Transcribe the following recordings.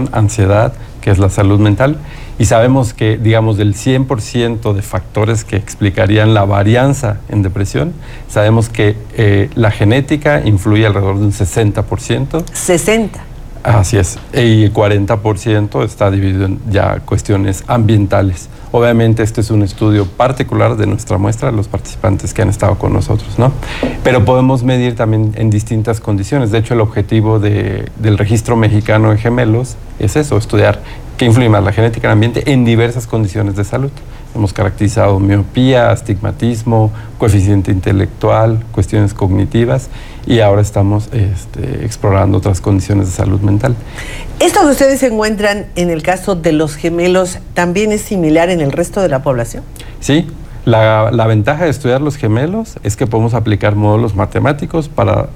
depresión, ansiedad, que es la salud mental. Y sabemos que, digamos, del 100% de factores que explicarían la varianza en depresión, sabemos que la genética influye alrededor de un 60%. ¿60? Así es. Y 40% está dividido en ya cuestiones ambientales. Obviamente este es un estudio particular de nuestra muestra, los participantes que han estado con nosotros, ¿no? Pero podemos medir también en distintas condiciones. De hecho, el objetivo del Registro Mexicano de Gemelos es eso, estudiar qué influye más la genética en el ambiente en diversas condiciones de salud. Hemos caracterizado miopía, astigmatismo, coeficiente intelectual, cuestiones cognitivas y ahora estamos explorando otras condiciones de salud mental. ¿Esto que ustedes encuentran en el caso de los gemelos también es similar en el resto de la población? Sí, la ventaja de estudiar los gemelos es que podemos aplicar módulos matemáticos para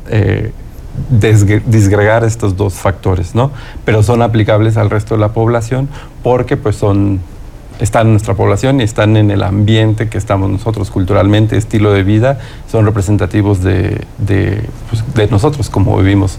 disgregar estos dos factores, ¿no? Pero son aplicables al resto de la población porque pues están en nuestra población y están en el ambiente que estamos nosotros culturalmente, estilo de vida, son representativos de nosotros, como vivimos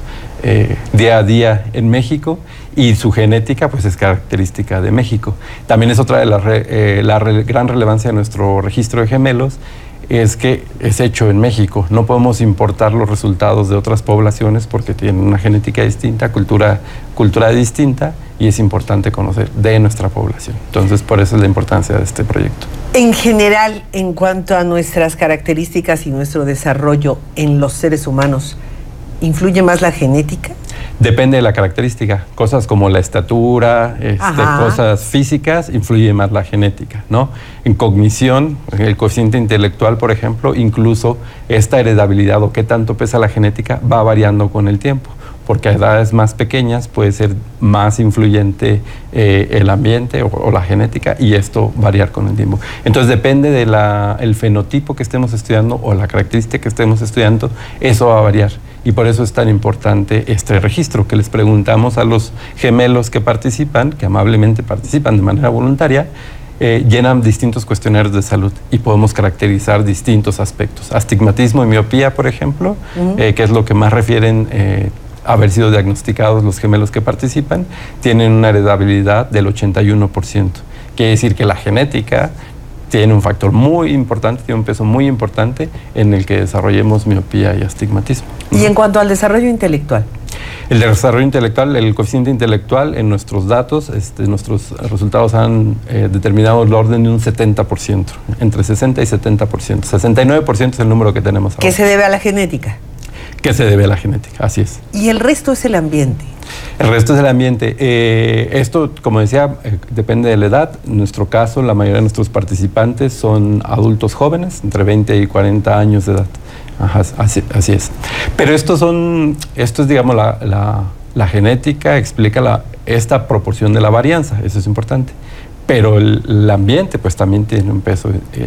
día a día en México, y su genética pues es característica de México. También es otra de la gran relevancia de nuestro registro de gemelos, es que es hecho en México. No podemos importar los resultados de otras poblaciones porque tienen una genética distinta, cultura distinta, y es importante conocer de nuestra población. Entonces, por eso es la importancia de este proyecto. En general, en cuanto a nuestras características y nuestro desarrollo en los seres humanos, ¿influye más la genética? Depende de la característica. Cosas como la estatura, cosas físicas, influye más la genética, ¿no? En cognición, el coeficiente intelectual, por ejemplo, incluso esta heredabilidad o qué tanto pesa la genética va variando con el tiempo, porque a edades más pequeñas puede ser más influyente el ambiente o la genética, y esto variar con el tiempo. Entonces depende del fenotipo que estemos estudiando o la característica que estemos estudiando, eso va a variar. Y por eso es tan importante este registro, que les preguntamos a los gemelos que participan, que amablemente participan de manera voluntaria, llenan distintos cuestionarios de salud y podemos caracterizar distintos aspectos. Astigmatismo y miopía, por ejemplo, que es lo que más refieren haber sido diagnosticados los gemelos que participan, tienen una heredabilidad del 81%. Quiere decir que la genética tiene un factor muy importante, tiene un peso muy importante en el que desarrollemos miopía y astigmatismo. Y en cuanto al desarrollo intelectual. El desarrollo intelectual, el coeficiente intelectual, en nuestros datos, nuestros resultados han determinado el orden de un 70%, entre 60 y 70%. 69% es el número que tenemos ahora. ¿Qué se debe a la genética? ¿Qué se debe a la genética? Así es. ¿Y el resto es el ambiente? El resto es el ambiente. Esto, como decía, depende de la edad. En nuestro caso, la mayoría de nuestros participantes son adultos jóvenes, entre 20 y 40 años de edad. Ajá, así es. Pero esto es, digamos, la genética explica esta proporción de la varianza, eso es importante. Pero el ambiente, pues, también tiene un peso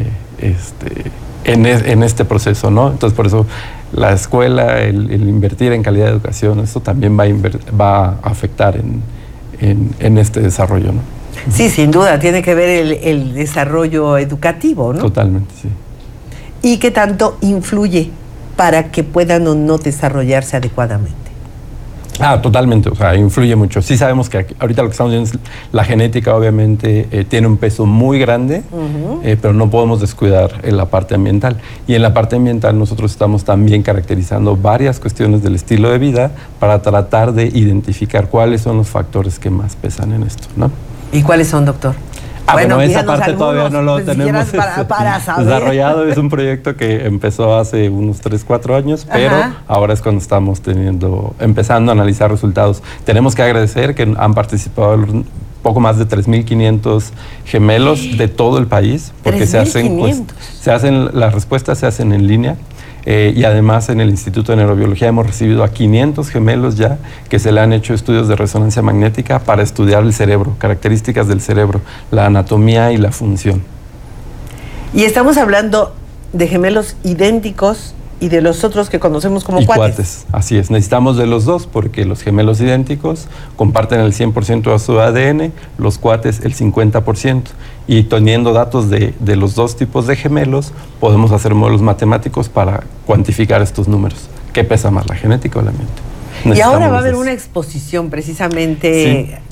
en este proceso, ¿no? Entonces, por eso la escuela, el invertir en calidad de educación, eso también va a afectar en este desarrollo, ¿no? Sí, sin duda, tiene que ver el desarrollo educativo, ¿no? Totalmente, sí. ¿Y qué tanto influye para que puedan o no desarrollarse adecuadamente? Totalmente, o sea, influye mucho. Sí sabemos que ahorita lo que estamos viendo es la genética, obviamente, tiene un peso muy grande, pero no podemos descuidar en la parte ambiental. Y en la parte ambiental nosotros estamos también caracterizando varias cuestiones del estilo de vida para tratar de identificar cuáles son los factores que más pesan en esto, ¿no? ¿Y cuáles son, doctor? Bueno, esa parte todavía no lo tenemos para saber. Desarrollado. Es un proyecto que empezó hace unos 3-4 años, pero ahora es cuando estamos empezando a analizar resultados. Tenemos que agradecer que han participado poco más de 3.500 gemelos de todo el país, porque las respuestas se hacen en línea. Y además en el Instituto de Neurobiología hemos recibido a 500 gemelos ya que se le han hecho estudios de resonancia magnética para estudiar el cerebro, características del cerebro, la anatomía y la función. Y estamos hablando de gemelos idénticos y de los otros que conocemos como cuates. Así es, necesitamos de los dos porque los gemelos idénticos comparten el 100% de su ADN, los cuates el 50%. Y teniendo datos de los dos tipos de gemelos, podemos hacer modelos matemáticos para cuantificar estos números. ¿Qué pesa más, la genética o el ambiente? Y ahora va a haber una exposición precisamente